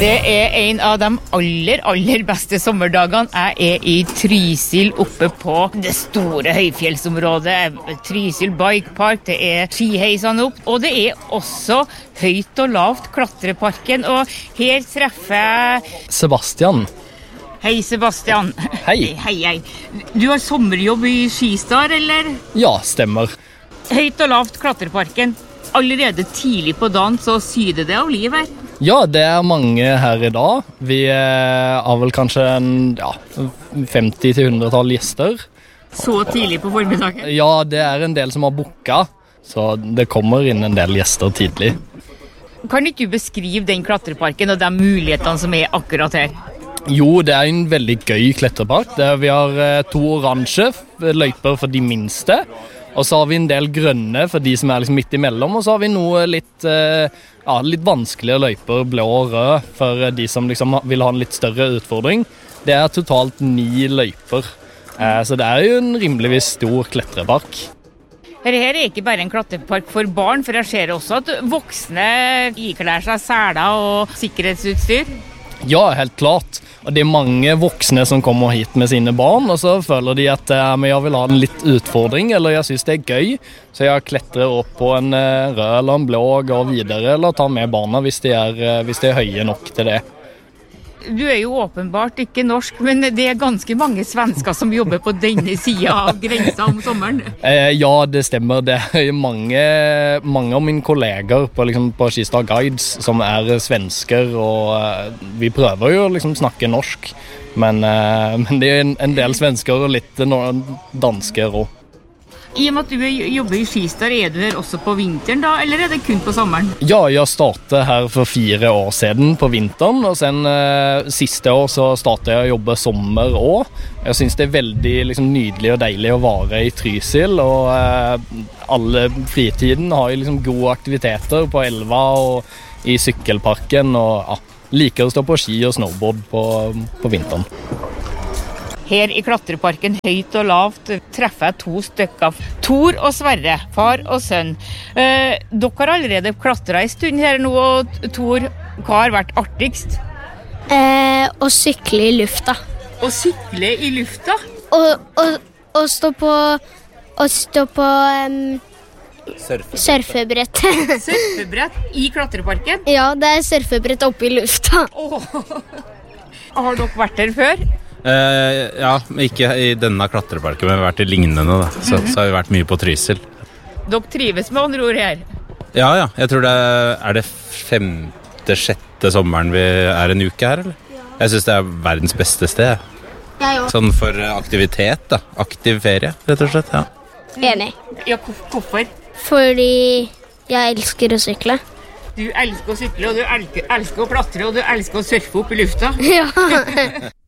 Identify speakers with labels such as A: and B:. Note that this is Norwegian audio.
A: Det en av de aller beste sommerdagene. Jeg I Trysil oppe på det store høyfjellsområdet. Trysil Bikepark, det skiheisene opp, og det også høyt og lavt klatreparken, og her treffer jeg
B: Sebastian.
A: Hei Sebastian.
B: Hei.
A: Hei. Du har sommerjobb I Skistar, eller?
B: Ja, stemmer.
A: Høyt og lavt klatreparken. Allerede tidlig på dagen så syder det av liv her.
B: Ja, det mange her I dag. Vi har vel kanskje 50-100 gjester.
A: Så tidlig på formiddagen?
B: Ja, det en del som har booket, så det kommer inn en del gjester tidlig.
A: Kan ikke du beskrive den klatreparken og de mulighetene som akkurat her?
B: Jo, det en veldig gøy klatrepark. Vi har 2 oransje løyper for de minste, og så har vi en del grønne for de som liksom midt imellom, og så har vi noe litt vanskeligere løyper, blå og rød, for de som liksom vil ha en litt større utfordring. Det totalt 9 løyper, så det jo en rimeligvis stor klatrepark.
A: Her ikke bare en klatrepark for barn, for jeg ser også at voksne ikler seg seler og sikkerhetsutstyr.
B: Ja, helt klart. Og det mange voksne som kommer hit med sine barn, og så føler de at jeg vil ha en litt utfordring, eller jeg synes det gøy. Så jeg kletrer opp på en rød eller en blå og går videre, eller tar med barna hvis de høye nok til det. Du jo åpenbart ikke norsk, men det ganske mange svensker som jobber på denne siden av grensa om sommeren. Ja, det stemmer. Det mange av mine kolleger på Skistar Guides som svensker, og vi prøver jo liksom snakke norsk, men det en del svensker og litt dansker også. I og med at du jobber I Skistar, du her også på vinteren da, eller det kun på sommeren? Ja, jeg startet her for 4 år siden på vinteren, og sen siste år så startet jeg å jobbe sommer også. Jeg synes det veldig liksom, nydelig og deilig å være I Trysil, og alle fritiden har liksom gode aktiviteter på elva og I sykkelparken, og liker å stå på ski og snowboard på vinteren. Her I klatreparken, høyt og lavt, treffer jeg 2 stykker. Tor og Sverre, far og sønn. Dere har allerede klatret en stund her nå, og Tor, hva har vært artigst?
C: Å sykle I lufta.
A: Å sykle I lufta?
C: Og stå på surfebrett.
A: Surfebrett I klatreparken?
C: Ja, det surfebrett oppe I lufta.
A: Har dere vært her før?
D: Ja, ikke I denne klatreparken, men vi har vært I lignende da. Så har vi vært mye på Trysil.
A: Dere trives med andre ord her?
D: Ja, jeg tror det 5.-6. sommeren vi en uke her, eller? Ja. Jeg synes det verdens beste sted. Sånn for aktivitet da, aktiv ferie, rett og slett, ja.
C: Enig.
A: Ja, hvorfor?
C: Fordi jeg elsker å sykle.
A: Du elsker å sykle, og du elsker å klatre, og du elsker å surfe opp I lufta.
C: Ja.